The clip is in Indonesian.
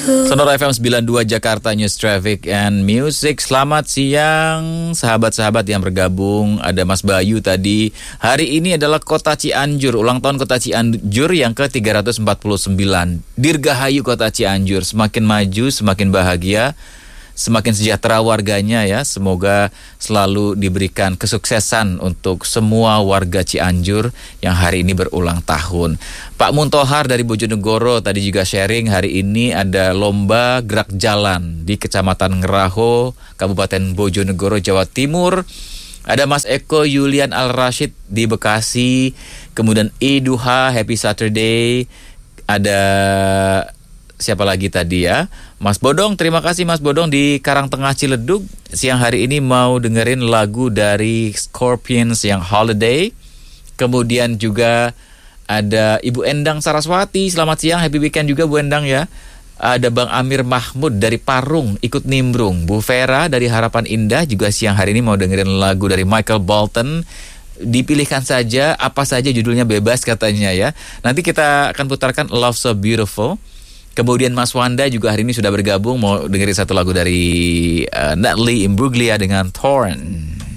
Sonora FM 92 Jakarta News Traffic and Music. Selamat siang sahabat-sahabat yang bergabung. Ada Mas Bayu tadi. Hari ini adalah Kota Cianjur, ulang tahun Kota Cianjur yang ke-349. Dirgahayu Kota Cianjur, semakin maju, semakin bahagia, semakin sejahtera warganya ya. Semoga selalu diberikan kesuksesan untuk semua warga Cianjur yang hari ini berulang tahun. Pak Muntohar dari Bojonegoro tadi juga sharing, hari ini ada lomba gerak jalan di Kecamatan Ngeraho, Kabupaten Bojonegoro, Jawa Timur. Ada Mas Eko Yulian Al-Rashid di Bekasi, kemudian Iduha, Happy Saturday. Ada siapa lagi tadi ya? Mas Bodong, terima kasih Mas Bodong di Karangtengah Ciledug. Siang hari ini mau dengerin lagu dari Scorpions yang Holiday. Kemudian juga ada Ibu Endang Saraswati, selamat siang, happy weekend juga Bu Endang ya. Ada Bang Amir Mahmud dari Parung, ikut nimbrung. Bu Vera dari Harapan Indah juga siang hari ini mau dengerin lagu dari Michael Bolton. Dipilihkan saja, apa saja judulnya bebas katanya ya. Nanti kita akan putarkan Love So Beautiful. Kemudian Mas Wanda juga hari ini sudah bergabung, mau dengerin satu lagu dari Natalie Imbruglia dengan Torn.